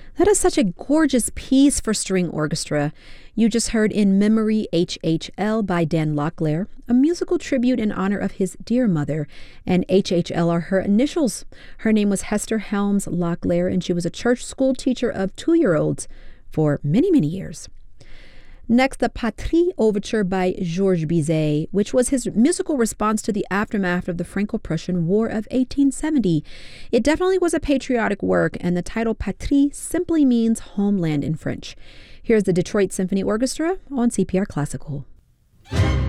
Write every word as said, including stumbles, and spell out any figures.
That is such a gorgeous piece for string orchestra. You just heard In Memory H H L by Dan Locklear, a musical tribute in honor of his dear mother, and H H L are her initials. Her name was Hester Helms Locklear, and she was a church school teacher of two-year-olds for many, many years. Next, the Patrie Overture by Georges Bizet, which was his musical response to the aftermath of the Franco-Prussian War of eighteen seventy. It definitely was a patriotic work, and the title Patrie simply means homeland in French. Here's the Detroit Symphony Orchestra on C P R Classical.